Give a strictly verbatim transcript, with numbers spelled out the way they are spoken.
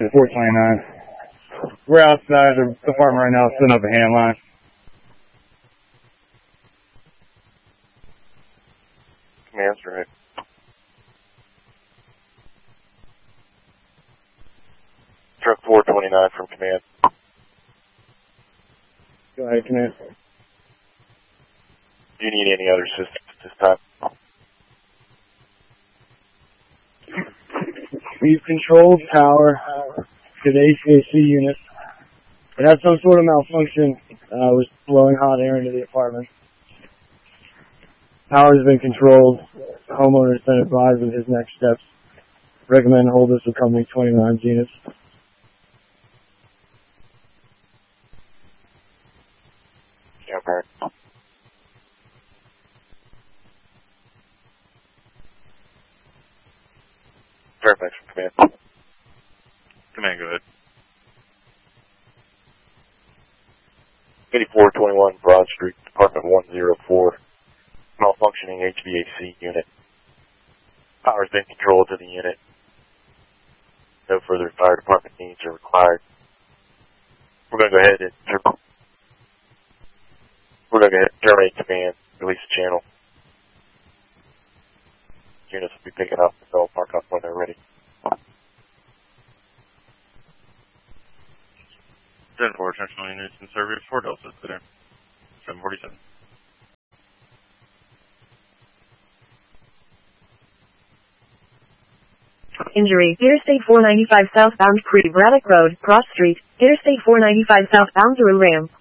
four twenty-nine. We're outside the department right now, setting up a hand line. Command's right. Truck four twenty-nine from command. Go ahead, command. Do you need any other assistance at this time? We've controlled power to the H V A C unit. It had some sort of malfunction. Uh, was blowing hot air into the apartment. Power has been controlled. The homeowner has been advised of his next steps. Recommend hold this with company twenty-nine units. Yeah, Barrett. Fairfax from command. Command, go ahead. eighty-four twenty-one Broad Street, Department one oh four. Malfunctioning H V A C unit. Power's been controlled to the unit. No further fire department needs are required. We're going to go ahead and ter- we're going to go ahead and terminate command, release the channel. Units will be picking up, so they'll mark up when they're ready. ten four, attention units in service for Delta today. seven forty-seven. Injury, Interstate four ninety-five southbound Pre-Braddock Road, Cross Street, Interstate four ninety-five southbound through ramp.